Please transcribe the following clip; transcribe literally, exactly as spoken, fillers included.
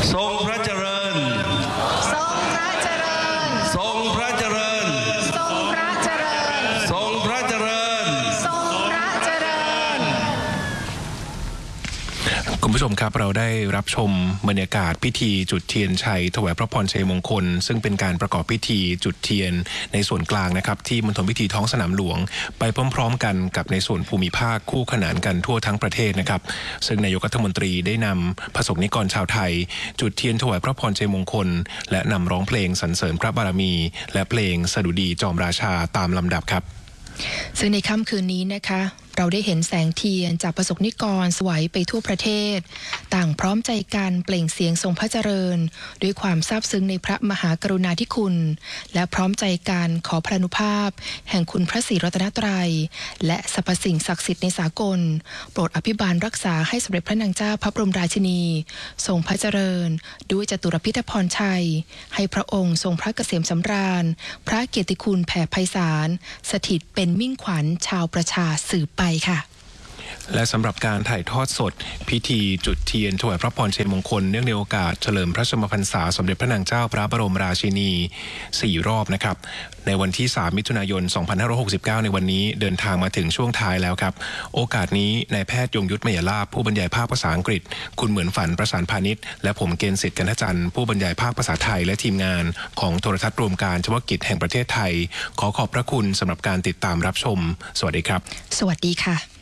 ทรงพระเจริญทรงพระเจริญทรงพระเจริญทรงพระเจริญทรงพระเจริญทรงพระเจริญคุณผู้ชมครับเราได้รับชมบรรยากาศพิธีจุดเทียนชัยถวายพระพรชัยมงคลซึ่งเป็นการประกอบพิธีจุดเทียนในส่วนกลางนะครับที่มณฑลพิธีท้องสนามหลวงไปพร้อมๆกันกับในส่วนภูมิภาคคู่ขนานกันทั่วทั้งประเทศนะครับซึ่งนายกรัฐมนตรีได้นำประสบนิกรชาวไทยจุดเทียนถวายพระพรชัยมงคลและนำร้องเพลงสรรเสริญพระบารมีและเพลงสดุดีจอมราชาตามลำดับครับซึ่งในค่ำคืนนี้นะคะเราได้เห็นแสงเทียนจากประสบนิกรสวยไปทั่วประเทศต่างพร้อมใจกันเปล่งเสียงทรงพระเจริญด้วยความซาบซึ้งในพระมหากรุณาธิคุณและพร้อมใจกันขอพระอนุภาพแห่งคุณพระศรีรัตนตรัยและสรรพสิ่งศักดิ์สิทธิ์ในสากลโปรดอภิบาลรักษาให้สมเด็จพระนางเจ้าพระบรมราชินีทรงพระเจริญด้วยจตุรพิธพรชัยให้พระองค์ทรงพระเกษมสำราญพระเกียรติคุณแผ่ไพศาลสถิตเป็นมิ่งขวัญชาวประชาสืบไปค่ะและสำหรับการถ่ายทอดสดพิธีจุดเทียนถวายพระพรชัยมงคลเนื่องในโอกาสเฉลิมพระชนมพรรษาสมเด็จพระนางเจ้าพระบรมราชินีสี่รอบนะครับในวันที่สามมิถุนายนสองพันห้าร้อยหกสิบเก้าในวันนี้เดินทางมาถึงช่วงท้ายแล้วครับโอกาสนี้นายแพทย์ยงยุทธมยลาภผู้บรรยายภาคภาษาอังกฤษคุณเหมือนฝันประสานพาณิชย์และผมเกณฑ์สิทธิ์กันทจันทร์ผู้บรรยายภาคภาษาไทยและทีมงานของโทรทัศน์รวมการเฉพาะกิจแห่งประเทศไทยขอขอบพระคุณสำหรับการติดตามรับชมสวัสดีครับสวัสดีค่ะ